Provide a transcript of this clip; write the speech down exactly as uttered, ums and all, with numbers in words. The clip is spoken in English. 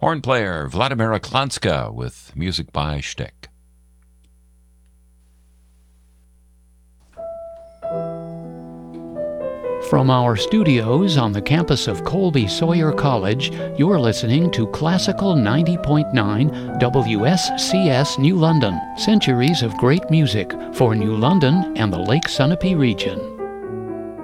Horn player Vladimir Klanska with music by Shtick. From our studios on the campus of Colby Sawyer College, you're listening to Classical ninety point nine W S C S New London. Centuries of great music for New London and the Lake Sunapee region.